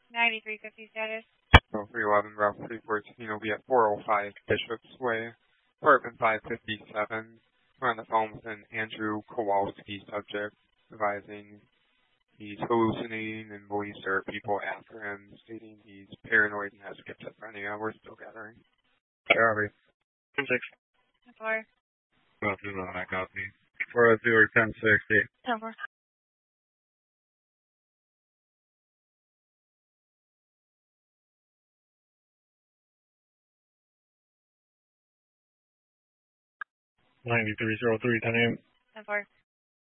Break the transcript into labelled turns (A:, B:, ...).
A: 9350 status.
B: So 311 Route 314 will be at 405 Bishop's Way, apartment 557. We're on the phone with an Andrew Kowalski subject, advising he's hallucinating and believes there are people after him, stating he's paranoid and has schizophrenia. We're still gathering.
C: Charlie.
A: 10-6. 10-4.
C: Well, I copy. 402 or 1060.
A: 10-4.
C: $9303, 10-8.
A: 10-4.